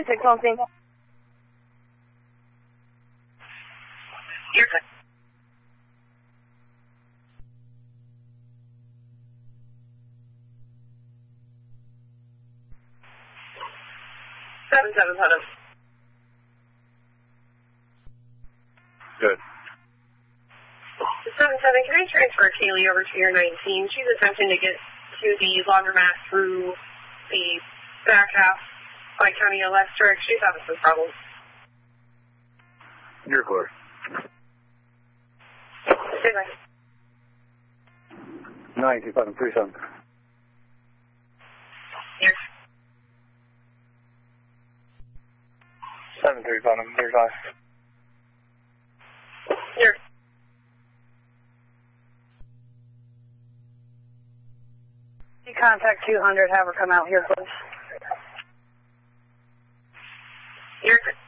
26 on scene. You're good. Seven, hold on. Good. 7-7, can I transfer Kaylee over to your 19? She's attempting to get to the laundromat through the back half by County Electric. She's having some problems. You're clear. Okay, bye. 92737. Here. 735. Here. You contact 200, have her come out here, please. You're good.